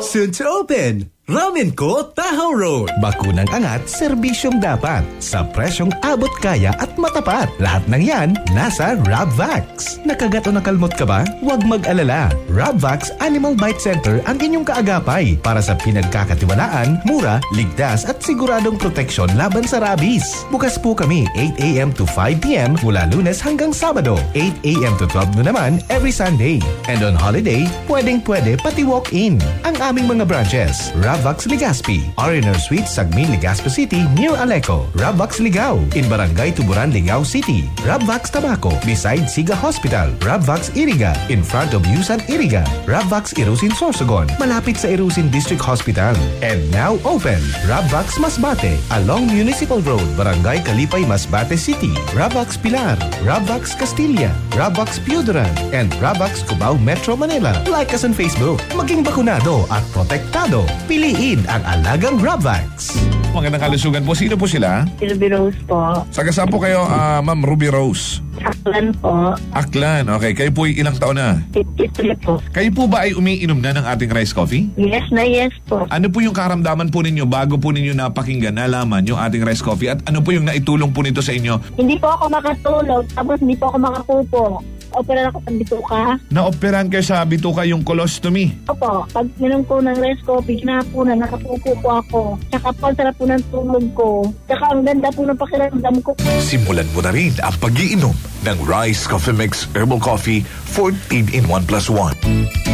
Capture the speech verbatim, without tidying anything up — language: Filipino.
Soon to open! Ramen Ko, Tahoe Road. Bakunang angat, serbisyong dapat. Sa presyong abot kaya at matapat. Lahat ng yan, nasa Rabvax. Nakagat o nakalmot ka ba? Huwag mag-alala. Rabvax Animal Bite Center ang inyong kaagapay para sa pinagkakatiwalaan, mura, ligtas at siguradong proteksyon laban sa rabies. Bukas po kami eight a.m. to five p.m. mula Lunes hanggang Sabado, eight a.m. to twelve noon naman every Sunday. And on holiday, pwedeng-pwede pati walk-in. Ang aming mga branches, Rabvax Legazpi, R and R Suite, Sagmin, Legazpi City, near Aleco. Rabvax Ligao, in Barangay Tuburan, Ligao City. Rabvax Tabaco, beside Siga Hospital. Rabvax Iriga, in front of Yusan Iriga. Rabvax Irusin Sorsogon, malapit sa Irusin District Hospital. And now open, Rabvax Masbate, along Municipal Road, Barangay Kalipay, Masbate City. Rabvax Pilar, Rabvax Castilla, Rabvax Piudaran, and Rabvax Cubao Metro Manila. Like us on Facebook. Maging bakunado at protektado. Piliin ang alagang Rabvax. Magandang kalusugan po. Sino po sila? Ruby Rose po. Saga saan po kayo, uh, Ma'am Ruby Rose? Aklan po. Aklan. Okay. Kayo po ilang taon na? fifty-three po. Kayo po ba ay umiinom na ng ating rice coffee? Yes na yes po. Ano po yung karamdaman po ninyo bago po ninyo napakinggan, nalaman yung ating rice coffee? At ano po yung naitulong po nito sa inyo? Hindi po ako makatulog, tapos hindi po ako makapupo. Opera ako sa bituka. Naoperahan kayo sa bituka yung colostomy? Opo. Pag minom ko ng rice coffee, hinapunan, nakapupo po ako. Tsaka po, sarap po ng tulog ko. Tsaka ang ganda po ng pakiramdam ko. Simulan mo na rin ang pag-iinom ng Rice Coffee Mix Herbal Coffee fourteen in one plus one.